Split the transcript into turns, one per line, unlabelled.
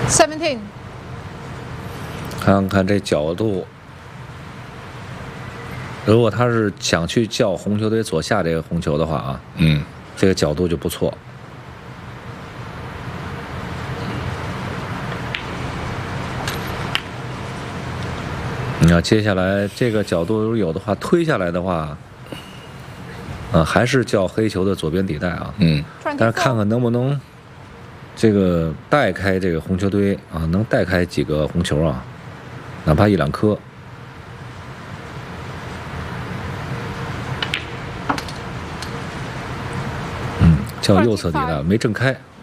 17。
看看这角度，如果他是想去叫红球队左下这个红球的话啊，这个角度就不错。你要接下来这个角度如果有的话，推下来的话，还是叫黑球的左边底袋啊，但是看看能不能这个带开这个红球堆啊，能带开几个红球啊，哪怕1-2颗。叫右侧底袋没正开。